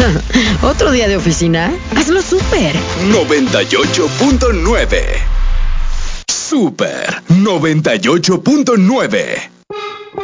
¿Otro día de oficina? Hazlo súper. 98.9. Super 98.9.